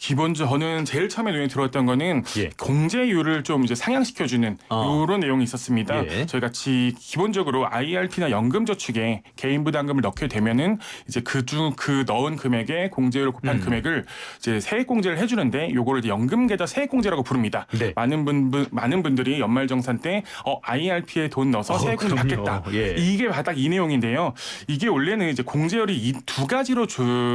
저는 제일 처음에 눈에 들어왔던 거는 예. 공제율을 좀 이제 상향시켜주는 이런 내용이 있었습니다. 예. 저희가 기본적으로 IRP나 연금저축에 개인 부담금을 넣게 되면은 이제 그 넣은 금액에 공제율을 곱한 금액을 이제 세액공제를 해주는데 요거를 이제 연금계좌 세액공제라고 부릅니다. 네. 많은 분들이 연말정산 때 IRP에 돈 넣어서 세액공제 그럼요. 받겠다. 예. 이게 딱 이 내용인데요. 이게 원래는 이제 공제율이 이 두 가지로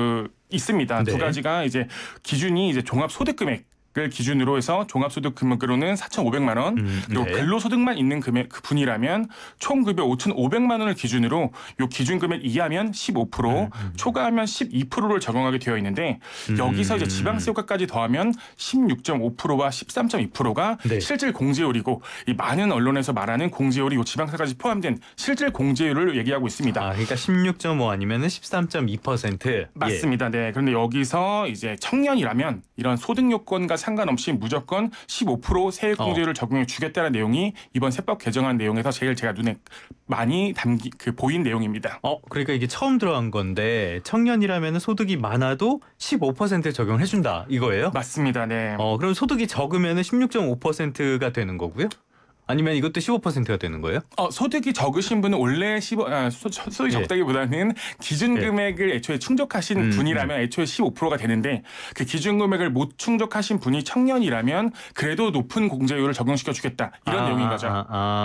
있습니다. 네. 두 가지가 이제 기준이 이제 종합소득금액 을 기준으로 해서 종합소득 금액으로는 4,500만 원, 그리고 네. 근로소득만 있는 그 분이라면 총급여 5,500만 원을 기준으로 요 기준금액 이하면 15%, 초과하면 12%를 적용하게 되어 있는데 여기서 이제 지방세 효과까지 더하면 16.5%와 13.2%가 네. 실질 공제율이고 이 많은 언론에서 말하는 공제율이 요 지방세까지 포함된 실질 공제율을 얘기하고 있습니다. 그러니까 16.5 아니면은 13.2%. 맞습니다. 네. 그런데 여기서 이제 청년이라면 이런 소득 요건과 상관없이 무조건 15% 세액공제율을 적용해 주겠다는 내용이 이번 세법 개정안 내용에서 제일 제가 눈에 많이 보인 내용입니다. 그러니까 이게 처음 들어간 건데 청년이라면 소득이 많아도 15% 적용을 해준다 이거예요? 맞습니다. 네. 그럼 소득이 적으면은 16.5%가 되는 거고요? 아니면 이것도 15%가 되는 거예요? 소득이 적으신 분은 원래 소득이 적다기보다는 기준 금액을 애초에 충족하신 분이라면 애초에 15%가 되는데 그 기준 금액을 못 충족하신 분이 청년이라면 그래도 높은 공제율을 적용시켜 주겠다 이런 내용인 거죠.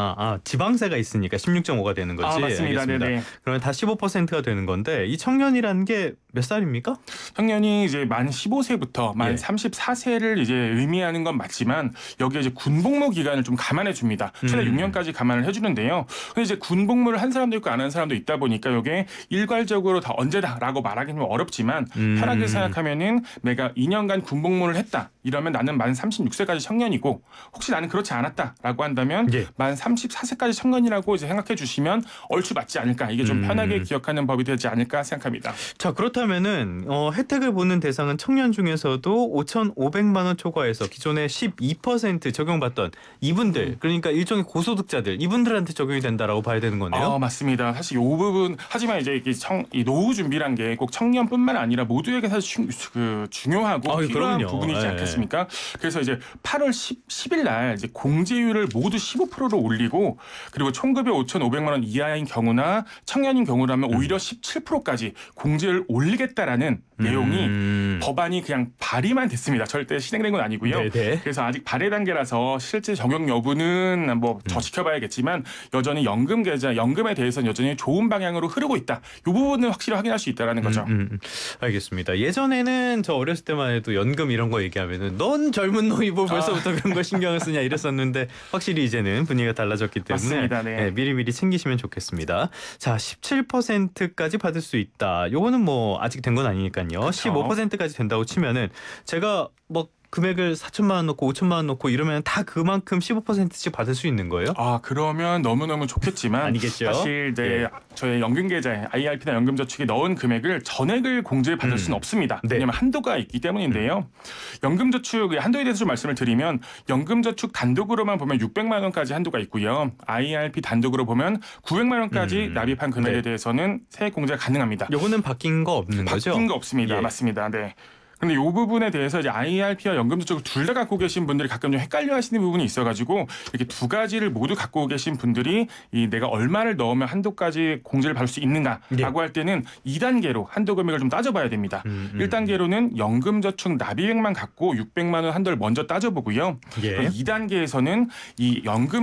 지방세가 있으니까 16.5가 되는 거지. 맞습니다. 알겠습니다. 네네. 그러면 다 15%가 되는 건데 이 청년이라는 게 몇 살입니까? 청년이 이제 만 15세부터 만 34세를 이제 의미하는 건 맞지만 여기에 이제 군복무 기간을 좀 감안해 줍니다. 최대 6년까지 감안을 해주는데요. 근데 이제 군복무를 한 사람도 있고 안 한 사람도 있다 보니까 이게 일괄적으로 다 언제다라고 말하기는 어렵지만 편하게 생각하면은 내가 2년간 군복무를 했다. 이러면 나는 만 36세까지 청년이고 혹시 나는 그렇지 않았다라고 한다면 만 34세까지 청년이라고 이제 생각해 주시면 얼추 맞지 않을까. 이게 좀 편하게 기억하는 법이 되지 않을까 생각합니다. 자, 그렇다면은 혜택을 보는 대상은 청년 중에서도 5,500만 원 초과해서 기존에 12% 적용받던 이분들 그러니까 일종의 고소득자들 이분들한테 적용이 된다라고 봐야 되는 거네요. 맞습니다. 사실 이 부분 하지만 이제 이 노후 준비란 게 꼭 청년뿐만 아니라 모두에게 사실 중요하고 필요한 그럼요. 부분이지 않겠습니까? 그래서 이제 8월 10일 날 이제 공제율을 모두 15%로 올리고 그리고 총급여 5,500만 원 이하인 경우나 청년인 경우라면 오히려 17%까지 공제율을 올리겠다라는 내용이 법안이 그냥 발의만 됐습니다. 절대 실행된 건 아니고요. 네네. 그래서 아직 발의 단계라서 실제 적용 여부는 뭐 더 지켜봐야겠지만 여전히 연금에 대해서는 여전히 좋은 방향으로 흐르고 있다. 이 부분은 확실히 확인할 수 있다라는 거죠. 알겠습니다. 예전에는 저 어렸을 때만 해도 연금 이런 거 얘기하면은 넌 젊은 놈이 뭐 벌써부터 그런 거 신경을 쓰냐 이랬었는데 확실히 이제는 분위기가 달라졌기 때문에 맞습니다. 네. 미리미리 챙기시면 좋겠습니다. 자, 17%까지 받을 수 있다. 요거는 뭐 아직 된 건 아니니까요. 그쵸. 15%까지 된다고 치면은 제가 뭐 금액을 4천만 원 넣고 5천만 원 넣고 이러면 다 그만큼 15%씩 받을 수 있는 거예요? 그러면 너무너무 좋겠지만 아니겠죠. 사실 이제 저희 연금계좌에 IRP나 연금저축에 넣은 금액을 전액을 공제받을 수는 없습니다. 네. 왜냐하면 한도가 있기 때문인데요. 연금저축의 한도에 대해서 좀 말씀을 드리면 연금저축 단독으로만 보면 600만 원까지 한도가 있고요. IRP 단독으로 보면 900만 원까지 납입한 금액에 대해서는 세액 공제가 가능합니다. 요거는 바뀐 거 없는 거죠? 바뀐 거 없습니다. 맞습니다. 네. 근데 이 부분에 대해서 이제 IRP와 연금저축을 둘 다 갖고 계신 분들이 가끔 좀 헷갈려하시는 부분이 있어가지고 이렇게 두 가지를 모두 갖고 계신 분들이 내가 얼마를 넣으면 한도까지 공제를 받을 수 있는가라고 할 때는 2단계로 한도 금액을 좀 따져봐야 됩니다. 1단계로는 연금저축 납입액만 갖고 600만 원 한도를 먼저 따져보고요. 2단계에서는 이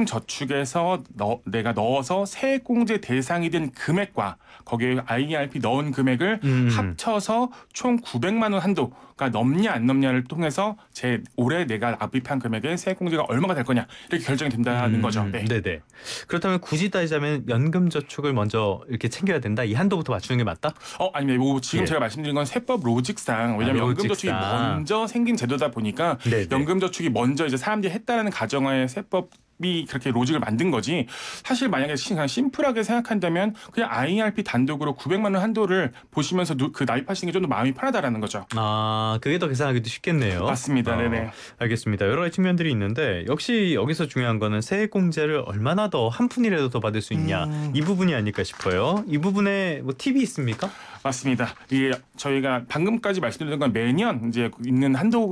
연금저축에서 내가 넣어서 세액공제 대상이 된 금액과 거기에 IRP 넣은 금액을 합쳐서 총 900만 원 한도가 넘냐 안 넘냐를 통해서 올해 내가 납입한 금액의 세액공제가 얼마가 될 거냐 이렇게 결정이 된다는 거죠. 네. 네네. 그렇다면 굳이 따지자면 연금저축을 먼저 이렇게 챙겨야 된다. 이 한도부터 맞추는 게 맞다? 아닙니다. 지금 제가 말씀드린 건 세법 로직상 왜냐하면 연금저축이 먼저 생긴 제도다 보니까 연금저축이 먼저 이제 사람들이 했다라는 가정하에 세법이 그렇게 로직을 만든 거지. 사실 만약에 그냥 심플하게 생각한다면 그냥 IRP 단독으로 900만 원 한도를 보시면서 그 납입하시는 게 좀 더 마음이 편하다라는 거죠. 그게 더 계산하기도 쉽겠네요. 맞습니다. 네네. 알겠습니다. 여러 가지 측면들이 있는데 역시 여기서 중요한 거는 세액공제를 얼마나 더 한 푼이라도 더 받을 수 있냐 이 부분이 아닐까 싶어요. 이 부분에 뭐 팁이 있습니까? 맞습니다. 이게 저희가 방금까지 말씀드린 건 매년 이제 있는 한도